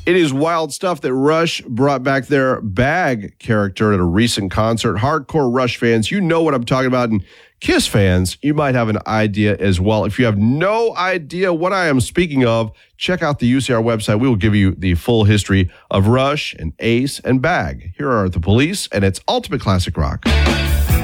It is wild stuff that Rush brought back their Bag character at a recent concert. Hardcore Rush fans, you know what I'm talking about. And Kiss fans, you might have an idea as well. If you have no idea what I am speaking of, check out the UCR website. We will give you the full history of Rush and Ace and Bag. Here are The Police and its Ultimate Classic Rock.